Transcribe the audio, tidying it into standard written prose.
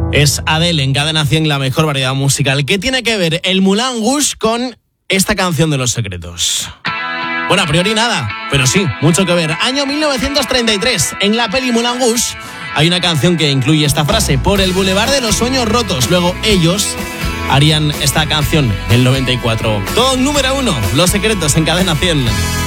Es Adele en Cadena 100, la mejor variedad musical. ¿Qué tiene que ver el Moulin Rouge con esta canción de Los Secretos? Bueno, a priori nada, pero sí, mucho que ver. Año 1933, en la peli Moulin Rouge hay una canción que incluye esta frase: por el Boulevard de los Sueños Rotos. Luego ellos harían esta canción en el 94. Todo número 1, Los Secretos en Cadena 100.